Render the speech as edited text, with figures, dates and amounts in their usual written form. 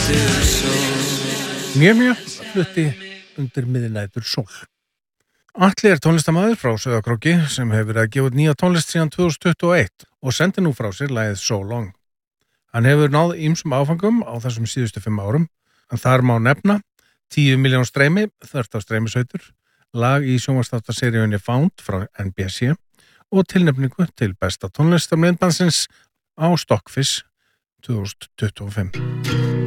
Mjög flutti undir miðnætur sól. Atli tónlistarmaður frá Sauðárkróki sem hefur verið að gefa út nýja tónlist síðan 2021 og sendi nú frá sér lagið So Long. Hann hefur náð ýmsum áfangum á þessum síðustu 5 árum, en þar má nefna 10 milljón streymi, þvert á streymisveitur, lag í sjónvarpsþáttaseríunni Found frá NBC og tilnefningu til besta tónlistarmyndbandsins á Stockfish 2025.